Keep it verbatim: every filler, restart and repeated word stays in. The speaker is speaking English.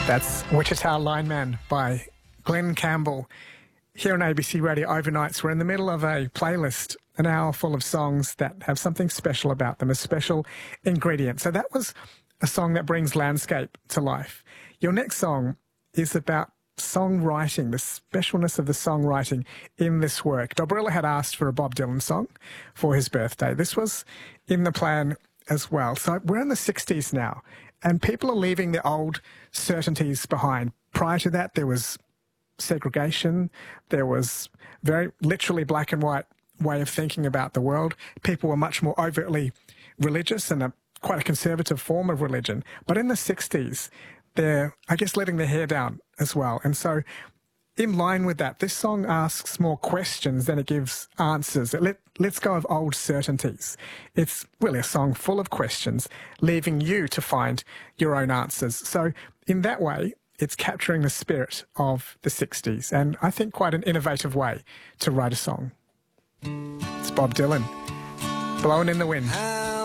That's Wichita Lineman by Glenn Campbell. Here on A B C Radio Overnights, we're in the middle of a playlist, an hour full of songs that have something special about them, a special ingredient. So that was a song that brings landscape to life. Your next song is about songwriting, the specialness of the songwriting in this work. Dobrilla had asked for a Bob Dylan song for his birthday. This was in the plan as well. So we're in the sixties now, and people are leaving the old certainties behind. Prior to that, there was segregation. There was very literally black and white way of thinking about the world. People were much more overtly religious and a, quite a conservative form of religion. But in the sixties, they're, I guess, letting their hair down as well. And so in line with that, this song asks more questions than it gives answers. It let, lets go of old certainties. It's really a song full of questions, leaving you to find your own answers. So in that way, it's capturing the spirit of the sixties, and I think quite an innovative way to write a song. It's Bob Dylan, Blowing in the Wind.